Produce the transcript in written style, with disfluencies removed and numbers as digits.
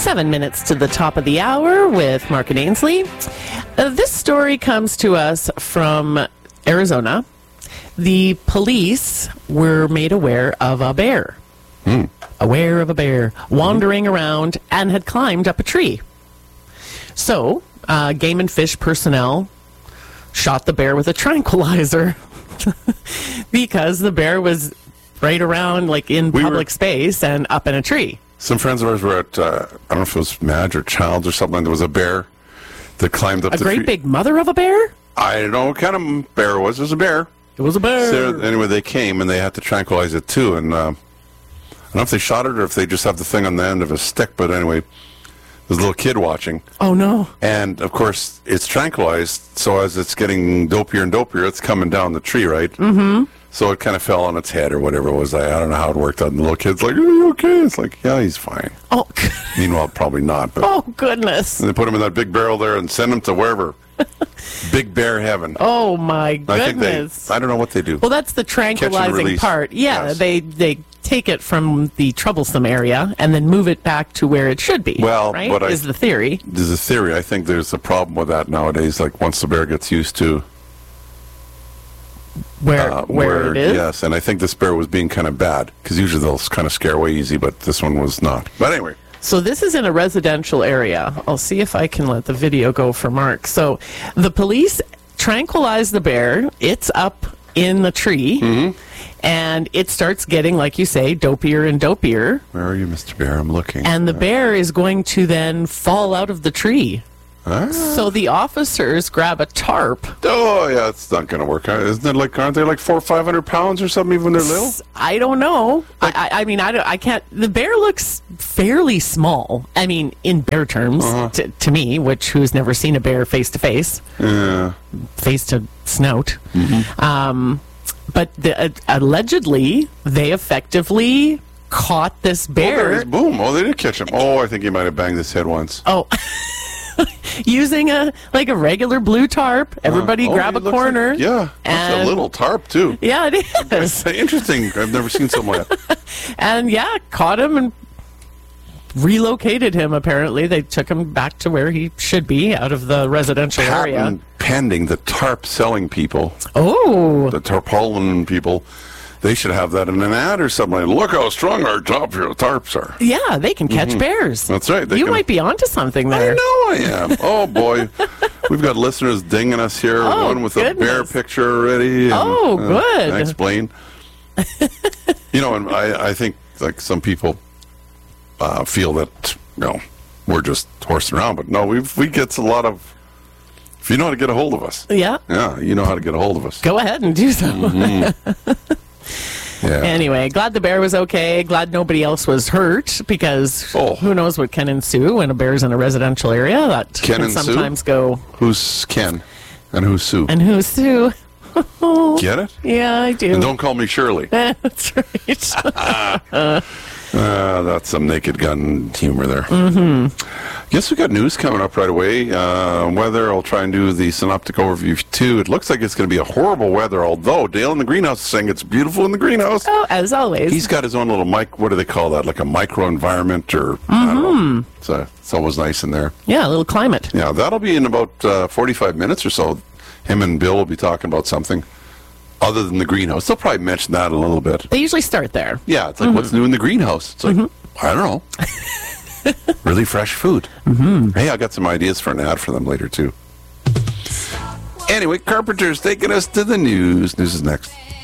7 minutes to the top of the hour with Mark and Ainsley. This story comes to us from Arizona. The police were made aware of a bear. Aware of a bear wandering around and had climbed up a tree. So, Game and Fish personnel shot the bear with a tranquilizer because the bear was right around, like, in public space and up in a tree. Some friends of ours were at, I don't know if it was Madge or Childs or something. There was a bear that climbed up the tree. A great big mother of a bear? I don't know what kind of bear it was. It was a bear. It was a bear. So, anyway, they came and they had to tranquilize it too. And I don't know if they shot it or if they just have the thing on the end of a stick. But anyway, there's a little kid watching. Oh, no. And, of course, it's tranquilized. So as it's getting dopier and dopier, it's coming down the tree, right? Mm-hmm. So it kind of fell on its head or whatever it was. I don't know how it worked out. And the little kid's like, are you okay? It's like, yeah, he's fine. Oh, Meanwhile, probably not. But oh, goodness. and they put him in that big barrel there and send him to wherever. Big bear heaven. Oh, my goodness. I don't know what they do. Well, that's the tranquilizing part. Yeah, yes. they take it from the troublesome area and then move it back to where it should be. Well, right? what is the theory. There's a theory. I think there's a problem with that nowadays. Like once the bear gets used to where it is. Yes, and I think this bear was being kind of bad because usually they'll kind of scare away easy, but this one was not. But anyway. So this is in a residential area. I'll see if I can let the video go for Mark. So the police tranquilize the bear. It's up in the tree, and it starts getting, like you say, dopier and dopier. Where are you, Mr. Bear? I'm looking. And the bear is going to then fall out of the tree. So the officers grab a tarp. Oh, yeah, it's not going to work. Isn't it like, aren't they like 400 or 500 pounds or something even when they're little? I don't know. I mean, I can't. The bear looks fairly small. I mean, in bear terms, to me, who's never seen a bear face to face, face to snout. But allegedly, they effectively caught this bear. Boom! Oh, they did catch him. Oh, I think he might have banged his head once. Oh. Using a regular blue tarp. Everybody grab a corner. Like, that's a little tarp too. Yeah, it is. Interesting. I've never seen something like that. And caught him and relocated him. Apparently, they took him back to where he should be, out of the residential area. Pending the tarp selling people. Oh, the tarpaulin people. They should have that in an ad or something. Look how strong our tarps are. Yeah, they can catch bears. That's right. You might be onto something there. I know I am. Oh, boy. We've got listeners dinging us here. One with a bear picture already. And, good. I explain. And I think like some people feel that, we're just horsing around. But no, we get a lot of... If you know how to get a hold of us. Yeah. Yeah, you know how to get a hold of us. Go ahead and do so. Yeah. Anyway, glad the bear was okay. Glad nobody else was hurt, because who knows what can ensue when a bear's in a residential area. That can sometimes go. Who's Ken and who's Sue? And who's Sue? Get it? Yeah, I do. And don't call me Shirley. That's right. That's some Naked Gun humor there. Guess we got news coming up right away. Weather, I'll try and do the synoptic overview too. It looks like it's going to be a horrible weather, although Dale in the greenhouse is saying it's beautiful in the greenhouse. Oh, as always. He's got his own little what do they call that? Like a micro environment or, I don't know. So it's always nice in there. Yeah, a little climate. Yeah, that'll be in about 45 minutes or so. Him and Bill will be talking about something other than the greenhouse. They'll probably mention that a little bit. They usually start there. Yeah, it's like, what's new in the greenhouse? It's like, I don't know. Really fresh food. Hey, I got some ideas for an ad for them later, too. Anyway, Carpenter's taking us to the news. News is next.